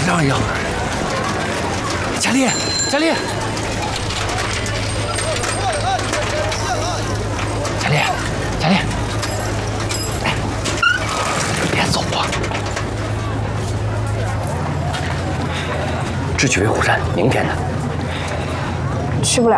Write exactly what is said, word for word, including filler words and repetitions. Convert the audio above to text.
让一让啊！佳丽，佳丽，佳丽，佳丽，哎，别走啊！智取威虎山，明天的。 去不了。